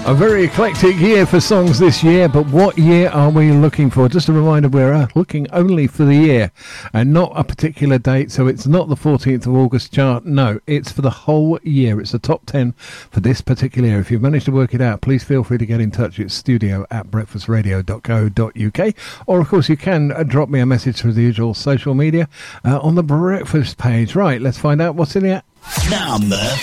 A very eclectic year for songs this year, but what year are we looking for? Just a reminder, we're looking only for the year and not a particular date, so it's not the 14th of August chart. No, it's for the whole year. It's the top 10 for this particular year. If you've managed to work it out, please feel free to get in touch. It's studio@breakfastradio.co.uk, or of course you can drop me a message through the usual social media on the Breakfast page. Right, let's find out what's in it. Number